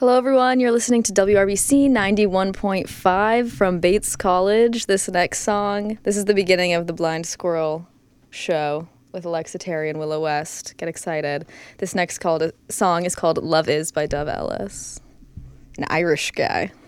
Hello, everyone. You're listening to WRBC 91.5 from Bates College. This next song, this is the beginning of the Blind Squirrel show with Alexa Terry and Willow West. Get excited. This next song is called Love Is by Dove Ellis, an Irish guy.